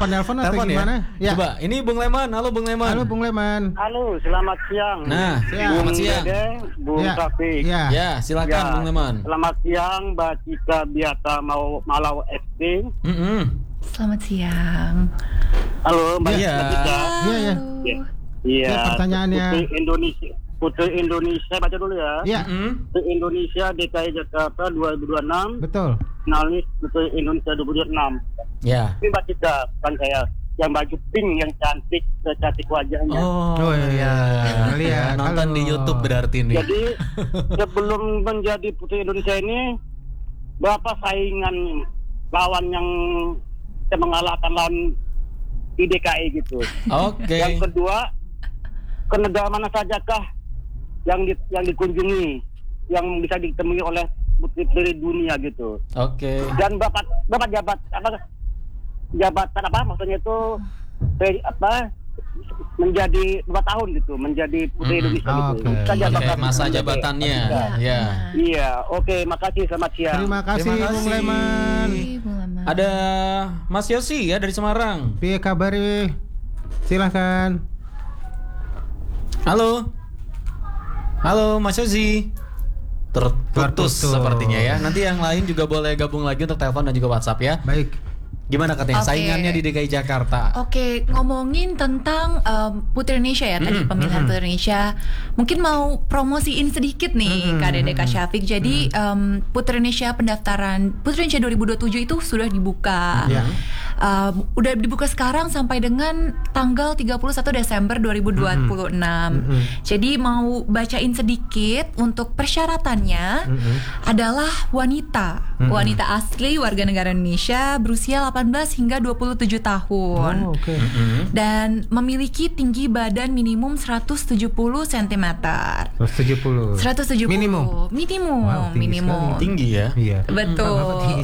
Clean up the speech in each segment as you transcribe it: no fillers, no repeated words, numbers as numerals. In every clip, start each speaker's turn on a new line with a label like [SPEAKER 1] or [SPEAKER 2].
[SPEAKER 1] nelpon atau
[SPEAKER 2] Telepon
[SPEAKER 1] gimana?
[SPEAKER 2] Ya? Coba, ini Bung Leman. Halo Bung Leman.
[SPEAKER 1] Halo Bung Leman.
[SPEAKER 3] Halo, selamat siang.
[SPEAKER 2] Nah, selamat siang.
[SPEAKER 3] Dede, Bung Taufik.
[SPEAKER 2] Ya, silakan Bung Leman.
[SPEAKER 3] Selamat siang, Mbak Cika Biata Malau SD.
[SPEAKER 4] Selamat siang.
[SPEAKER 3] Halo, Mbak Cika. Iya.
[SPEAKER 1] Pertanyaannya.
[SPEAKER 3] Putri Indonesia, baca dulu ya.
[SPEAKER 1] Iya.
[SPEAKER 3] Putri Indonesia DKI Jakarta 2026.
[SPEAKER 1] Betul.
[SPEAKER 3] Finalis Putri Indonesia 2026.
[SPEAKER 2] Ya.
[SPEAKER 3] Ini Mbak Cika, kan saya yang baju pink yang cantik wajahnya.
[SPEAKER 2] Oh iya.
[SPEAKER 1] Lihat
[SPEAKER 2] nonton di YouTube berarti nih.
[SPEAKER 3] Jadi sebelum menjadi Putri Indonesia ini, berapa saingan lawan yang mengalahkan lawan di DKI gitu.
[SPEAKER 2] Oke.
[SPEAKER 3] Yang kedua, ke negara mana sajakah yang dikunjungi, yang bisa ditemui oleh putri dunia gitu.
[SPEAKER 2] Oke.
[SPEAKER 3] Dan bapak jabatan apa maksudnya itu menjadi 2 tahun gitu, menjadi Putri Indonesia gitu.
[SPEAKER 2] Masa jabatannya. Ya.
[SPEAKER 3] Iya, oke, makasih, selamat siang.
[SPEAKER 1] Terima kasih Bung Leman.
[SPEAKER 2] Ada Mas Yosi ya dari Semarang.
[SPEAKER 1] Piye kabare? Silahkan.
[SPEAKER 2] Halo Mas Yosi. Terputus sepertinya ya. Nanti yang lain juga boleh gabung lagi untuk telepon dan juga WhatsApp ya.
[SPEAKER 1] Baik.
[SPEAKER 2] Gimana katanya saingannya di DKI Jakarta?
[SPEAKER 4] Oke, ngomongin tentang Putri Indonesia ya, tadi pemilihan Putri Indonesia. Mungkin mau promosiin sedikit nih Kak Dede, Kak Syafiq. Jadi Putri Indonesia pendaftaran Putri Indonesia 2027 itu sudah dibuka. Udah dibuka sekarang sampai dengan tanggal 31 Desember 2026. Jadi mau bacain sedikit untuk persyaratannya adalah wanita asli warga negara Indonesia berusia 18 hingga 27 tahun. Dan memiliki tinggi badan minimum 170 cm.
[SPEAKER 1] 170. Minimum. Wow,
[SPEAKER 4] minimum.
[SPEAKER 2] Tinggi ya?
[SPEAKER 1] Iya.
[SPEAKER 4] Betul.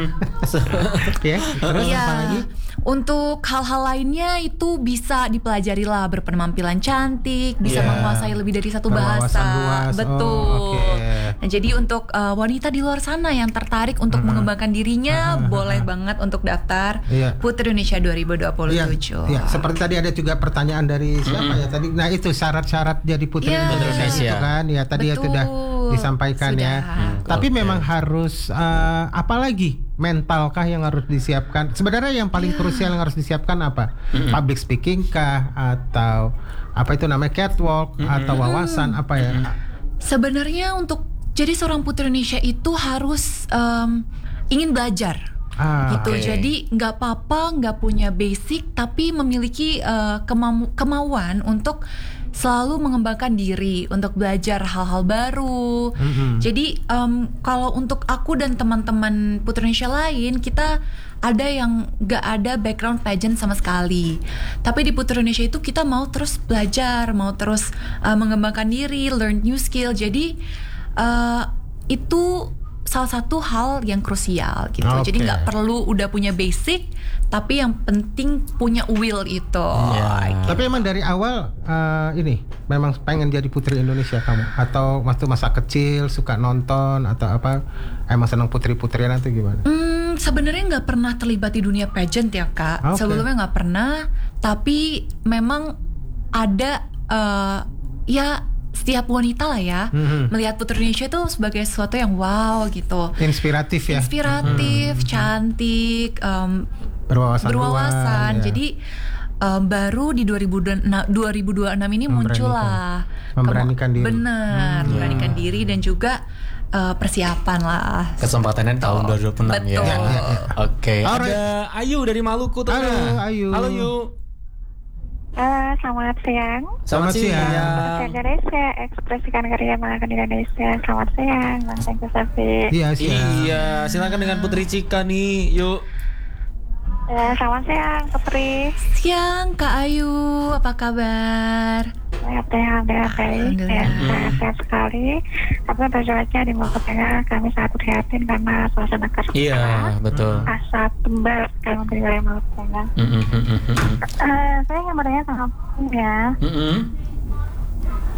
[SPEAKER 1] Ya. Terus apa lagi?
[SPEAKER 4] Untuk hal-hal lainnya itu bisa dipelajari lah, berpenampilan cantik, bisa menguasai lebih dari satu bahasa. Betul. Nah, jadi untuk wanita di luar sana yang tertarik untuk mengembangkan dirinya, boleh banget untuk daftar Putri Indonesia 2027.
[SPEAKER 1] Iya, seperti tadi ada juga pertanyaan dari siapa ya tadi. Nah, itu syarat-syarat jadi Putri Indonesia itu kan. Ya, tadi ya sudah disampaikan ya. Tapi memang harus apalagi mentalkah yang harus disiapkan? Sebenarnya yang paling krusial yang harus disiapkan apa? Public speaking kah, atau apa itu namanya catwalk, atau wawasan apa ya?
[SPEAKER 4] Sebenarnya untuk jadi seorang Putri Indonesia itu harus ingin belajar. Gitu. Jadi nggak apa-apa nggak punya basic, tapi memiliki kemauan untuk selalu mengembangkan diri, untuk belajar hal-hal baru. Jadi kalau untuk aku dan teman-teman Putri Indonesia lain, kita ada yang nggak ada background pageant sama sekali. Tapi di Putri Indonesia itu kita mau terus belajar, mau terus mengembangkan diri, learn new skill. Jadi itu salah satu hal yang krusial gitu. Jadi nggak perlu udah punya basic, tapi yang penting punya will itu.
[SPEAKER 1] Gitu. Tapi emang dari awal ini memang pengen jadi Putri Indonesia kamu, atau waktu masa kecil suka nonton atau apa? Emang senang putri-putrian atau gimana?
[SPEAKER 4] Sebenarnya nggak pernah terlibat di dunia pageant ya Kak. Sebelumnya nggak pernah, tapi memang ada setiap wanita lah ya melihat Putri Indonesia itu sebagai sesuatu yang wow gitu,
[SPEAKER 1] inspiratif ya,
[SPEAKER 4] cantik, berwawasan. Jadi baru di 2026 ini muncullah
[SPEAKER 1] memberanikan diri.
[SPEAKER 4] Memberanikan diri dan juga persiapan lah.
[SPEAKER 2] Kesempatannya tahun 2026 ya. Oke.
[SPEAKER 1] Alright.
[SPEAKER 2] Ada Ayu dari Maluku tuh.
[SPEAKER 1] Halo Ayu.
[SPEAKER 2] Halo Yu.
[SPEAKER 5] Selamat siang.
[SPEAKER 2] Selamat siang.
[SPEAKER 5] Indonesia, ekspresikan karya makan Indonesia. Selamat siang, Mas Engku Safi.
[SPEAKER 2] Iya, silakan dengan Putri Cika nih, yuk.
[SPEAKER 5] Selamat siang, Putri.
[SPEAKER 4] Siang, Kak Ayu, apa kabar?
[SPEAKER 5] Sehat, baik. Sehat sekali. Tapi untuk cuaca di Mojokerto kami sangat prihatin karena suasana kerja.
[SPEAKER 2] Iya, betul.
[SPEAKER 5] Asap tebal sekali untuk wilayah Mojokerto. Saya ingin bertanya sama Putri ya.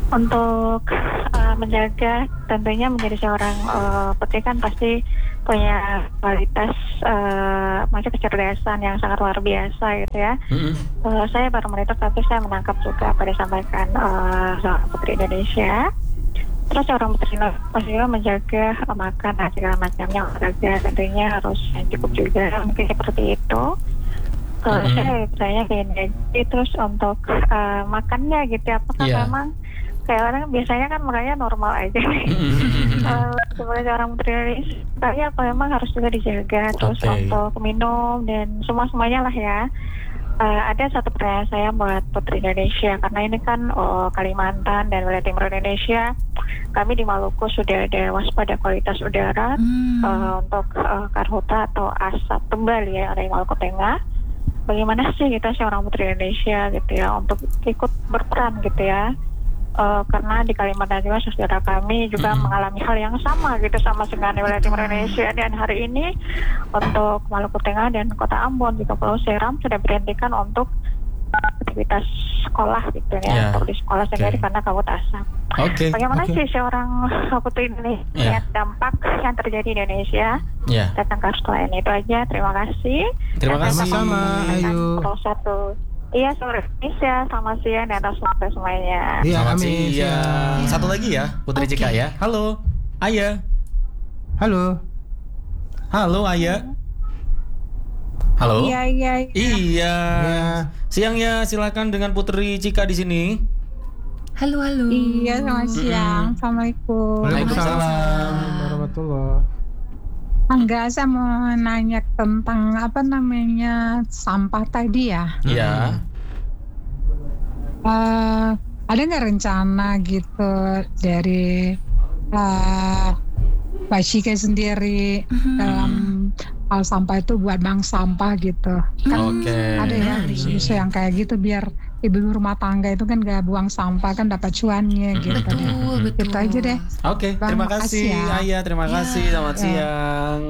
[SPEAKER 5] Untuk menjaga, tentunya menjadi seorang putri kan pasti punya kualitas macam kecerdasan yang sangat luar biasa gitu ya. Saya baru monitor tapi saya menangkap juga apa disampaikan seorang putri Indonesia. Terus seorang putri pasti juga menjaga makan segala macamnya, olahraga tentunya harus cukup juga, mungkin seperti itu. Saya tanya gini, terus untuk makannya gitu, apakah memang kayak orang biasanya kan makanya normal aja nih. Sebagai orang putri Indonesia, kayaknya apa memang harus juga dijaga. Terus untuk minum dan semuanya lah ya. Ada satu pertanyaan saya buat putri Indonesia, karena ini kan Kalimantan dan wilayah timur Indonesia, kami di Maluku sudah ada waspada kualitas udara untuk karhutla atau asap tebal ya dari Maluku Tengah. Bagaimana sih kita seorang putri Indonesia gitu ya untuk ikut berperan gitu ya? Karena di Kalimantan juga saudara kami juga mengalami hal yang sama gitu sama dengan wilayah timur Indonesia, dan hari ini untuk Maluku Tengah dan Kota Ambon juga Pulau Seram sudah berhentikan untuk aktivitas sekolah gitu ya, untuk di sekolah sendiri karena kabut asap. Bagaimana sih seorang putri Indonesia lihat dampak yang terjadi di Indonesia tentang kasus lain? Itu aja, terima kasih.
[SPEAKER 2] Terima kasih.
[SPEAKER 1] Sama-sama, ayo.
[SPEAKER 5] Iya, sore Indonesia, selamat siang dan atas waktu semuanya.
[SPEAKER 1] Iya,
[SPEAKER 2] Selamat
[SPEAKER 1] amin.
[SPEAKER 2] siang. Satu lagi ya, Putri Cika ya. Halo, Ayah.
[SPEAKER 1] Halo.
[SPEAKER 2] Halo, Ayah. Halo. Iya. Siang ya, silakan dengan Putri Cika di sini.
[SPEAKER 4] Halo.
[SPEAKER 6] Iya, selamat siang. Assalamualaikum.
[SPEAKER 1] Waalaikumsalam warahmatullahi.
[SPEAKER 6] Enggak, saya mau nanya tentang sampah tadi ya.
[SPEAKER 2] Iya.
[SPEAKER 6] Ada nggak rencana gitu dari Mbak Shika sendiri dalam hal sampah itu buat bank sampah gitu? Kan ada ya isu yang kayak gitu, biar ibu rumah tangga itu kan gak buang sampah kan dapat cuannya gitu.
[SPEAKER 4] Betul.
[SPEAKER 6] Itu aja deh.
[SPEAKER 2] Terima kasih ya. Ayah, terima kasih. Selamat siang.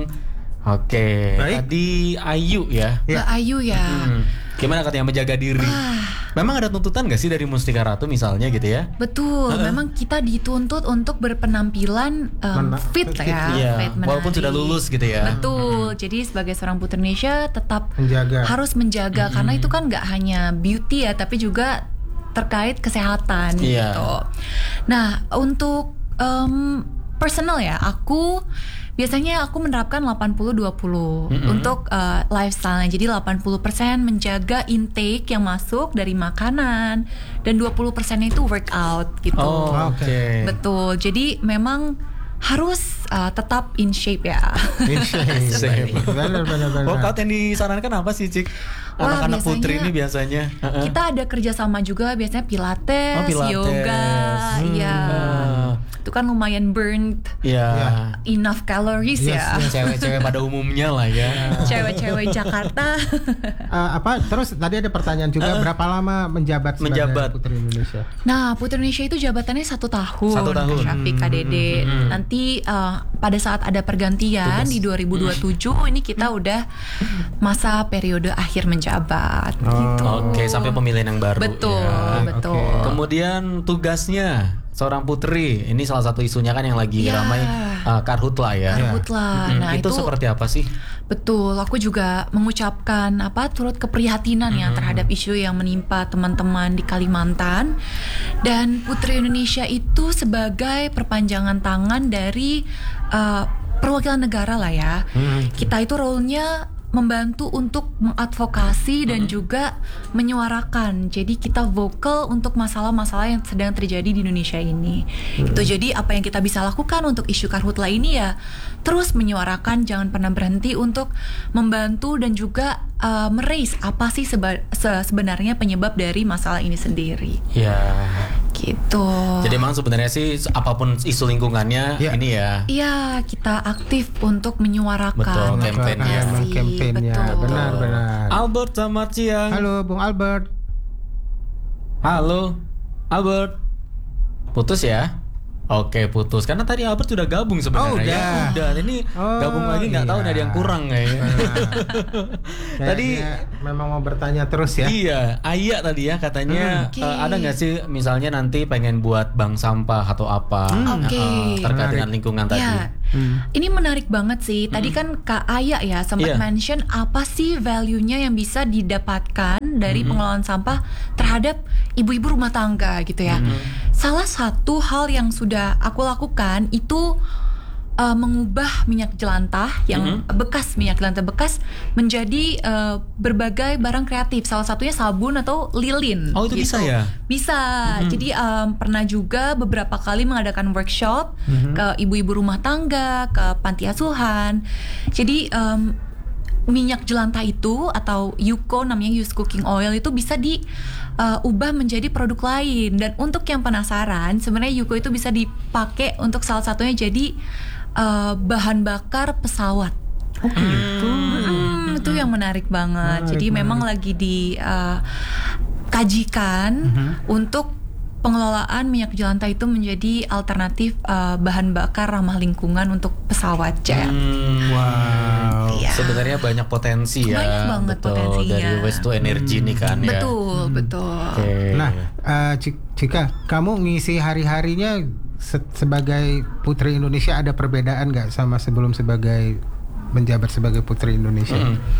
[SPEAKER 1] Baik.
[SPEAKER 2] Tadi Ayu ya.
[SPEAKER 4] Mbak Ayu ya.
[SPEAKER 2] Gimana katanya menjaga diri? Memang ada tuntutan gak sih dari Mustika Ratu misalnya gitu ya?
[SPEAKER 4] Betul, memang kita dituntut untuk berpenampilan fit ya, fit,
[SPEAKER 2] walaupun sudah lulus gitu ya.
[SPEAKER 4] Betul, jadi sebagai seorang putri Indonesia tetap harus menjaga, karena itu kan gak hanya beauty ya, tapi juga terkait kesehatan gitu. Nah, untuk personal ya, biasanya aku menerapkan 80-20 untuk lifestyle. Jadi 80% menjaga intake yang masuk dari makanan dan 20% itu workout gitu. Betul. Jadi memang harus tetap in shape ya.
[SPEAKER 1] In shape. Benar.
[SPEAKER 2] Workout yang disarankan apa sih, Cik? Anak-anak putri ini biasanya.
[SPEAKER 4] Kita ada kerjasama juga, biasanya pilates. Yoga. Itu kan lumayan burn enough calories ya.
[SPEAKER 2] Cewek-cewek pada umumnya lah ya.
[SPEAKER 4] Cewek-cewek Jakarta.
[SPEAKER 1] Terus tadi ada pertanyaan juga, berapa lama menjabat sebagai Putri Indonesia?
[SPEAKER 4] Nah, Putri Indonesia itu jabatannya 1 tahun. Syafiq KDD. Nanti pada saat ada pergantian di 2027 ini kita udah masa periode akhir menjabat gitu.
[SPEAKER 2] Sampai pemilihan yang baru.
[SPEAKER 4] Betul.
[SPEAKER 2] Kemudian tugasnya seorang putri, ini salah satu isunya kan yang lagi ramai karhutla ya.
[SPEAKER 4] Nah,
[SPEAKER 2] itu seperti apa sih?
[SPEAKER 4] Betul, aku juga mengucapkan turut keprihatinan ya terhadap isu yang menimpa teman-teman di Kalimantan. Dan Putri Indonesia itu sebagai perpanjangan tangan dari perwakilan negara lah ya. Kita itu role-nya membantu untuk mengadvokasi dan juga menyuarakan. Jadi kita vokal untuk masalah-masalah yang sedang terjadi di Indonesia ini. Itu jadi apa yang kita bisa lakukan untuk isu karhutla ini ya terus menyuarakan, jangan pernah berhenti untuk membantu dan juga meraise apa sih sebenarnya penyebab dari masalah ini sendiri. Gitu.
[SPEAKER 2] Jadi memang sebenarnya sih apapun isu lingkungannya ini ya.
[SPEAKER 4] Iya, kita aktif untuk menyuarakan.
[SPEAKER 1] Kampanye. Benar.
[SPEAKER 2] Albert, selamat siang.
[SPEAKER 1] Halo, Bung Albert.
[SPEAKER 2] Halo, Albert. Putus ya? Oke, putus. Karena tadi Albert sudah gabung sebenarnya. Udah. Ini gabung lagi nggak tahu ada yang kurang kayaknya. Tadi
[SPEAKER 1] memang mau bertanya terus ya.
[SPEAKER 2] Iya, Aya tadi ya katanya ada nggak sih misalnya nanti pengen buat bank sampah atau apa terkait dengan lingkungan tadi.
[SPEAKER 4] Ini menarik banget sih. Tadi kan Kak Aya ya sempat mention apa sih value-nya yang bisa didapatkan dari pengelolaan sampah terhadap ibu-ibu rumah tangga gitu ya. Salah satu hal yang sudah aku lakukan itu mengubah minyak jelantah yang minyak jelantah bekas menjadi berbagai barang kreatif. Salah satunya sabun atau lilin.
[SPEAKER 2] Oh, itu bisa ya?
[SPEAKER 4] Bisa. Jadi pernah juga beberapa kali mengadakan workshop ke ibu-ibu rumah tangga, ke panti asuhan. Jadi minyak jelantah itu atau Yuko, namanya used cooking oil, itu bisa diubah menjadi produk lain. Dan untuk yang penasaran, sebenarnya Yuko itu bisa dipakai untuk salah satunya jadi bahan bakar pesawat. Itu yang menarik banget. Jadi memang lagi dikajikan untuk pengelolaan minyak jelantah itu menjadi alternatif bahan bakar ramah lingkungan untuk pesawat jet.
[SPEAKER 1] Wow.
[SPEAKER 4] Ya.
[SPEAKER 2] Sebenarnya banyak potensi ya.
[SPEAKER 4] Banyak banget potensinya.
[SPEAKER 2] Dari waste to energy nih kan ya.
[SPEAKER 4] Betul.
[SPEAKER 2] Okay.
[SPEAKER 1] Nah, Cika, kamu ngisi hari-harinya sebagai Putri Indonesia ada perbedaan nggak sama sebelum menjabat sebagai Putri Indonesia?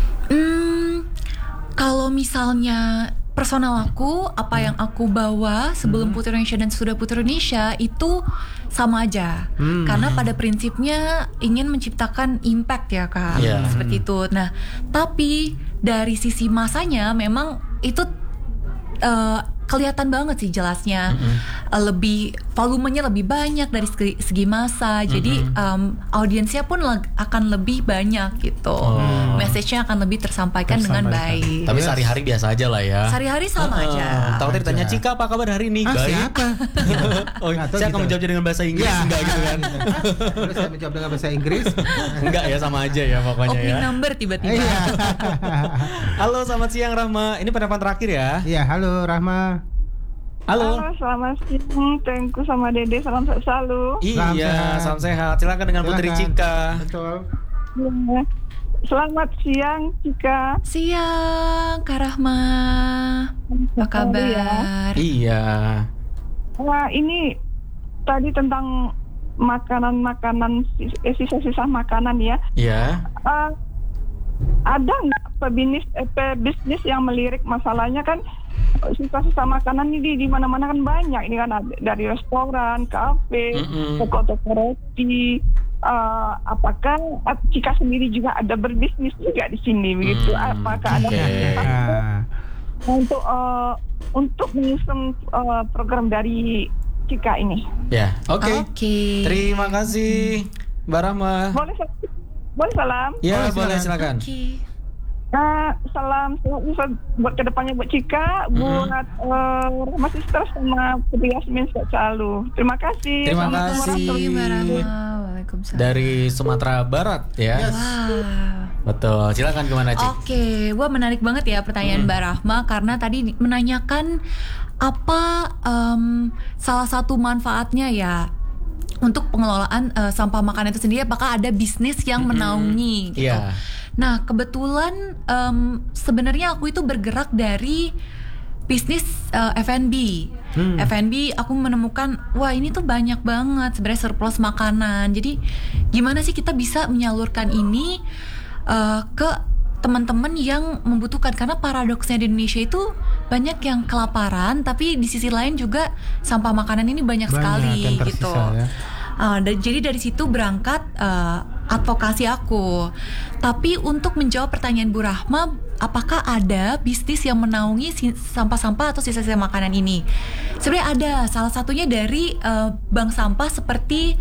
[SPEAKER 4] Kalau misalnya personal aku, apa yang aku bawa sebelum Putri Indonesia dan sudah Putri Indonesia itu sama aja. Karena pada prinsipnya ingin menciptakan impact ya Kak, seperti itu. Nah, tapi dari sisi masanya memang itu kelihatan banget sih jelasnya. Lebih volumenya lebih banyak dari segi masa. Jadi audiensnya pun akan lebih banyak gitu. Message-nya akan lebih tersampaikan dengan baik.
[SPEAKER 2] Tapi sehari-hari biasa aja lah ya.
[SPEAKER 4] Sehari-hari sama aja.
[SPEAKER 2] Tahu ditanya Cika apa kabar hari ini? Baik.
[SPEAKER 1] Siapa?
[SPEAKER 2] Saya akan menjawabnya dengan bahasa Inggris enggak gitu kan?
[SPEAKER 1] Terus saya menjawab dengan bahasa Inggris?
[SPEAKER 2] Enggak ya, sama aja ya pokoknya ya.
[SPEAKER 4] Opening number tiba-tiba.
[SPEAKER 2] Halo, selamat siang Rahma. Ini pendapat terakhir ya.
[SPEAKER 1] Iya, halo Rahma.
[SPEAKER 5] Halo, selamat siang. Tengku sama Dede, salam sehat selalu.
[SPEAKER 2] Iya, salam sehat. Silakan dengan Putri Cika.
[SPEAKER 1] Betul.
[SPEAKER 5] Ya. Selamat siang, Cika.
[SPEAKER 4] Siang, Kak Rahma. Apa kabar?
[SPEAKER 2] Iya.
[SPEAKER 5] Wah, ini tadi tentang makanan-makanan, sisa-sisa makanan ya.
[SPEAKER 2] Iya.
[SPEAKER 5] Ada nggak pebisnis yang melirik masalahnya kan? Sisa-sisa makanan ini di mana-mana kan banyak. Ini kan dari restoran, kafe, toko-toko roti. Apakah Cika sendiri juga ada berbisnis juga di sini begitu? Apakah ada untuk mengusung program dari Cika ini?
[SPEAKER 2] Ya, oke. Terima kasih, Mbak Rahma.
[SPEAKER 5] Boleh salam?
[SPEAKER 2] Ya, boleh silakan.
[SPEAKER 5] Salam buat kedepannya buat Cika, buat Rahma Sister sama Putri Yasmin selalu. Terima kasih.
[SPEAKER 2] Terima kasih.
[SPEAKER 4] Waalaikumsalam.
[SPEAKER 2] Dari Sumatera Barat ya. Betul. Silakan gimana Cik?
[SPEAKER 4] Oke, wah menarik banget ya pertanyaan Mbak Rahma karena tadi menanyakan apa salah satu manfaatnya ya untuk pengelolaan sampah makanan itu sendiri, apakah ada bisnis yang menaungi gitu. Nah, kebetulan sebenarnya aku itu bergerak dari bisnis F&B. F&B aku menemukan, wah ini tuh banyak banget sebenarnya surplus makanan. Jadi gimana sih kita bisa menyalurkan ini ke teman-teman yang membutuhkan, karena paradoksnya di Indonesia itu banyak yang kelaparan, tapi di sisi lain juga sampah makanan ini banyak sekali gitu. Jadi dari situ berangkat advokasi aku. Tapi untuk menjawab pertanyaan Bu Rahma, apakah ada bisnis yang menaungi sampah-sampah atau sisa-sisa makanan ini? Sebenarnya ada. Salah satunya dari bank sampah seperti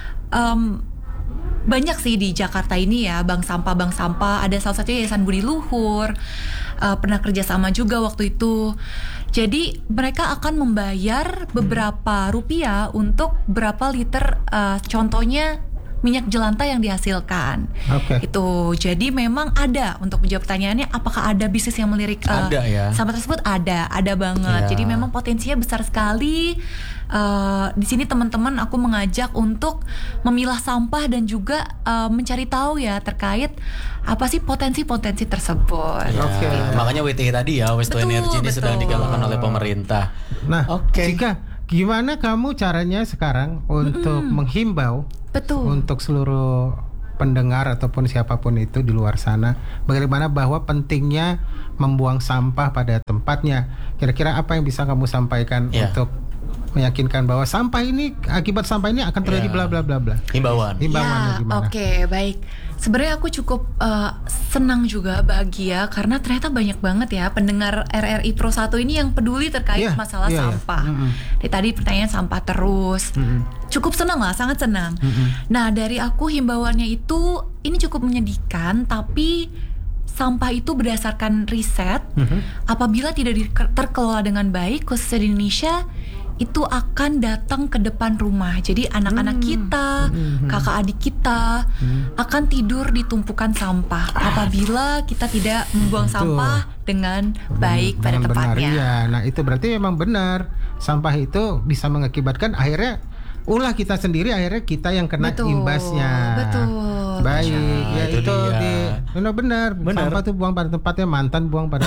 [SPEAKER 4] banyak sih di Jakarta ini ya, bank sampah. Ada salah satunya Yayasan Budi Luhur. Pernah kerjasama juga waktu itu. Jadi mereka akan membayar beberapa rupiah untuk berapa liter, contohnya minyak jelantah yang dihasilkan. Itu. Jadi memang ada, untuk menjawab pertanyaannya apakah ada bisnis yang melirik sampah tersebut, ada banget. Jadi memang potensinya besar sekali. Di sini teman-teman aku mengajak untuk memilah sampah dan juga mencari tahu ya terkait apa sih potensi-potensi tersebut.
[SPEAKER 2] Makanya WTH tadi ya, Waste to Energy ini sedang digalakkan oleh pemerintah.
[SPEAKER 1] Nah, Cika, gimana kamu caranya sekarang untuk menghimbau untuk seluruh pendengar ataupun siapapun itu di luar sana, bagaimana bahwa pentingnya membuang sampah pada tempatnya? Kira-kira apa yang bisa kamu sampaikan untuk meyakinkan bahwa sampah ini, akibat sampah ini akan terjadi bla bla bla bla? Himbauannya gimana?
[SPEAKER 4] Oke, baik. Sebenarnya aku cukup senang juga, bahagia karena ternyata banyak banget ya pendengar RRI Pro 1 ini yang peduli terkait masalah sampah. Tadi pertanyaan sampah terus. Cukup senang lah, sangat senang. Nah, dari aku himbauannya itu ini cukup menyedihkan, tapi sampah itu berdasarkan riset, apabila tidak terkelola dengan baik, khususnya di Indonesia, itu akan datang ke depan rumah. Jadi anak-anak kita, kakak adik kita akan tidur di tumpukan sampah apabila kita tidak membuang sampah dengan baik pada tempatnya.
[SPEAKER 1] Iya. Nah, itu berarti memang benar. Sampah itu bisa mengakibatkan akhirnya kita sendiri, akhirnya kita yang kena imbasnya. Baik, ya itu benar. Sampah tuh buang pada tempatnya, mantan buang pada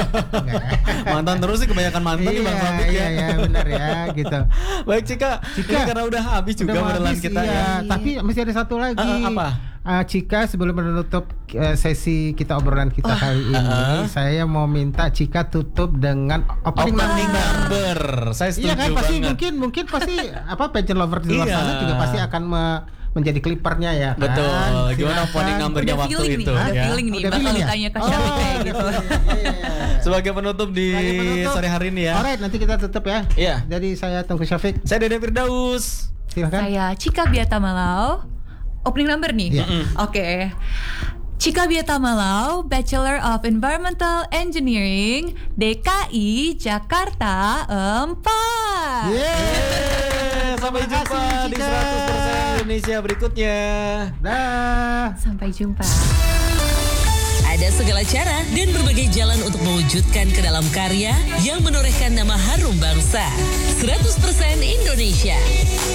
[SPEAKER 2] mantan terus sih, kebanyakan mantan nih Bang Fabrik ya.
[SPEAKER 1] Iya, benar ya gitu.
[SPEAKER 2] Baik Cika, ini karena udah habis juga obrolan kita ya.
[SPEAKER 1] Tapi masih ada satu lagi.
[SPEAKER 2] Apa?
[SPEAKER 1] Cika, sebelum menutup sesi kita obrolan kita kali ini, saya mau minta Cika tutup dengan opening number.
[SPEAKER 2] Saya setuju
[SPEAKER 1] kan, pasti
[SPEAKER 2] banget.
[SPEAKER 1] mungkin pasti passion lover di luar sana juga pasti akan menjadi clippernya ya kan?
[SPEAKER 2] Betul. Gimana opening numbernya waktu itu?
[SPEAKER 4] Udah feeling nih, bakal ditanya ke Syafiq kayak gitu.
[SPEAKER 2] Sebagai penutup di sore hari ini ya.
[SPEAKER 1] Alright, nanti kita tutup ya.
[SPEAKER 2] Iya.
[SPEAKER 1] Jadi saya Tengku Syafiq.
[SPEAKER 2] Saya Dede Firdaus.
[SPEAKER 1] Silakan.
[SPEAKER 4] Saya Cika Biata Malau. Opening number nih. Oke. Cika Biata Malau, Bachelor of Environmental Engineering, DKI Jakarta 4.
[SPEAKER 2] Sampai jumpa di 100% Indonesia berikutnya.
[SPEAKER 1] Dah.
[SPEAKER 4] Sampai jumpa.
[SPEAKER 7] Ada segala cara dan berbagai jalan untuk mewujudkan ke dalam karya yang menorehkan nama harum bangsa. 100% Indonesia.